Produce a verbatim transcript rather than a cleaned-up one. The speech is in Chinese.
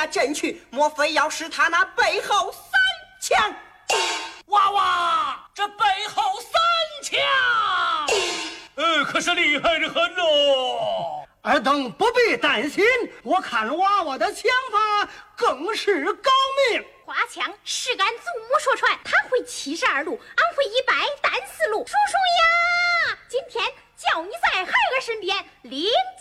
阵去，莫非要是他那背后三枪？ 娃娃，这背后三枪，呃，可是厉害的很喽。 尔等不必担心，我看娃娃的枪法更是高明。 花枪是俺祖母说传，他会七十二路，俺会一百单四路。叔叔呀，今天叫你在孩儿身边领